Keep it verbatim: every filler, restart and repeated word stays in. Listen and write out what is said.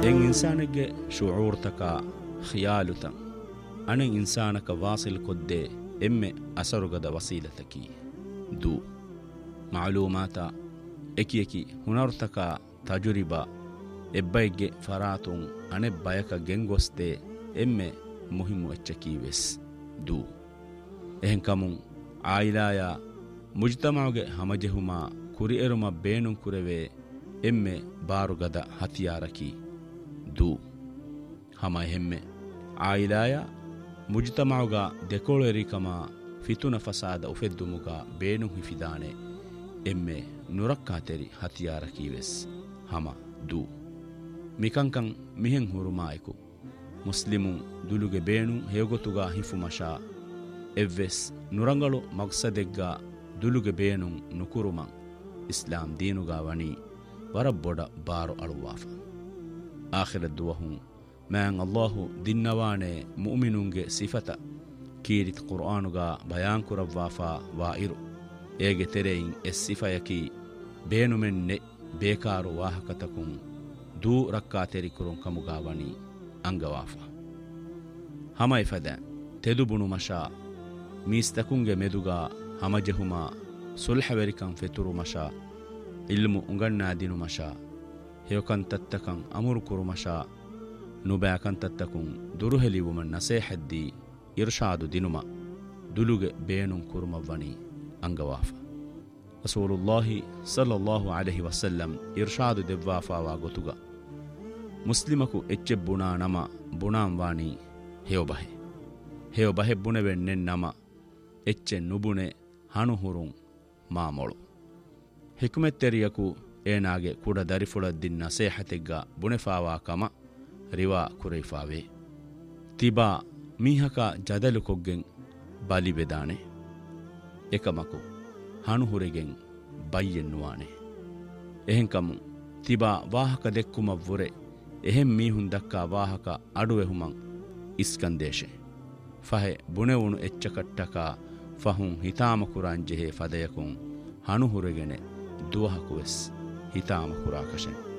එන් ඉන්සානගේ ශුඌර්තක ඛියාලුතන් අනෙන් ඉන්සානක වාසිල් කොද්දේ එම්මෙ අසරුගද වසීලතකි දු මාලූමාත එකි එකි හුනර්තක තජුරිබා එබ්බයිගේ ෆරාතුන් අනෙ බයක ගෙන්ගොස්තේ එම්මෙ මුහිමු එච්චකීවෙස් දු එහෙන් කමුන් ආයිලායා මුජ්තමාගේ හමජෙහුමා ಕುರಿ ಎರುಮ ಬೇಣು ಕುರೆವೆ ಎಮ್ಮೆ ಬಾರುಗದ ಹತಿಯಾರಕಿ ದೂ ಹಮ ಹೆಮ್ಮೆ ಆಯಿಲಾಯ ಮುಜ್ತಮಾವುಗ ದೆಕೋಳೆರಿಕಮ ಫಿತುನ ಫಸಾದ ಉಫೆದ್ದುಮುಗ ಬೇಣು ಹಿಫಿದಾನೆ ಎಮ್ಮೆ ನುರಕ್ಕಾತೆರಿ ಹತಿಯಾರಕೀವೆಸ್ ಹಮ ದೂ ಮಿಕಂಕಂ ಮಿಹೆಂ ಹುರುಮಾಯಕು ಮುಸ್ಲಿಮು ದುಲುಗೆ ಬೇಣು ಹೇಗೊತುಗ ಹಿಫು ಮಶಾ ಎವ್ವೆಸ್ ನುರಂಗಳು ಮಕ್ಸದೆಗ್ಗ ದುಲುಗೆ ಬೇಣು ನುಕುರುಮಂ ಇಸ್ಲಾಂ ದೀನುಗಾ ವಣಿ ವರಬ್ಬೊಡ ಬಾರು ಅಳುವಾಫ ಆಖಿರ ದುವಹುಂ ಮ್ಯಾಂ ಅಲ್ಲಾಹು ದಿನ್ನವಾಣೆ ಮುಅ್ಮಿನುಂಗೆ ಸಿಫತ ಕೀರಿತ್ ಕುರ್ಆನುಗಾ ಬಯಾನ್ ಕುರವ್ವಾಫಾ ವಾಯಿರು ಏಗೆ ತೆರೆಯಿಂ ಎಸ್ ಸಿಫಯಕಿ ಬೇನುಮೆನ್ನೆ ಬೇಕಾರು ವಾಹಕತಕುಂ ದೂ ರಕ್ಕಾ ತೆರಿಕುರುಂ ಕಮುಗಾ ವಣಿ ಅಂಗವಾಫ ಹಮೈ ಫದ ತೆದುಬುಣು ಮಶಾ ಮೀಸ್ತಕುಂಗೆ ಮೆದುಗಾ ಹಮಜೆಹುಮಾ ಸುಲ್ಹವೆರಿಕಂ ಫೆತುರು ಮಶಾ ಇಲ್ಮು ಉಂಗಣ್ಣಾ ದಿನು ಮಶಾ ಹೇಕಂತತ್ತಕಂ ಅಮುರು ಕುರು ಮಶಾ ನುಬ್ಯಾಕಂತತ್ತಕುಂ ದುರುಹೆಲಿವುಮನ್ ನಸೇಹದ್ದಿ ಇರ್ಷಾದು ದಿನುಮ ದುಲುಗೆ ಬೇಣುಂ ಕುರುಮವ್ವಣಿ ಅಂಗವಾಫ ರಸೂಲುಲ್ಲಾಹಿ ಸಲ್ಲಲ್ಲಾಹು ಅಲೈಹಿ ವಸಲ್ಲಂ ಇರ್ಷಾದು ದೆವ್ವಾಫಾವಾ ಗೊತುಗ ಮುಸ್ಲಿಮಕು ಎಚ್ಚೆ ಬುಣಾ ನಮ ಬುಣಾಂ ವಾಣಿ ಹೇವಬಹೆ ಹೇವಬಹೆ ಬುಣೆವೆನ್ನೆನ್ ನಮ ಎಚ್ಚೆ ನುಬುಣೆ ಹಣುಹುರುಂ ಮಾಮೊಳು ಹಿಕ್ಮೆತ್ತೆರಿಯಕು ಏನಾಗೆ ಕೂಡ ದರಿಫುಳದ್ದಿನ್ ನಸೇಹತೆಗ್ಗ ಬುಣೆಫಾವಾ ಕಮ ರಿವಾ ಕುರೈಫಾವೆ ತಿಬಾ ಮೀಹಕ ಜದಲು ಕೊಗ್ಗೆಂ ಬಲಿಬೆದಾನೆ ಎಕಮಕು ಹಣುಹುರೆಗೆಂ ಬಯ್ಯೆನ್ನುವಾನೆ ಎಹೆಂಕಮು ತಿಬಾ ವಾಹಕ ದೆಕ್ಕುಮವ್ವುರೆ ಎಹೆಂ ಮೀಹುನ್ ದಕ್ಕಾ ವಾಹಕ ಅಡುವೆಹುಮಂ ಇಸ್ಕಂದೇಶೆ ಫಹೆ ಬುಣೆವುಣು ಎಚ್ಚಕಟ್ಟಕ ಫಹುಂ ಹಿತಾಮ ಕುರಾಂಜೆಹೆ ಫದಯಕುಂ ಹಣುಹುರೆಗೆನೆ ದುವಹಕುವೆಸ್ ಹಿತಾಮ ಕುರಾಕಶೆ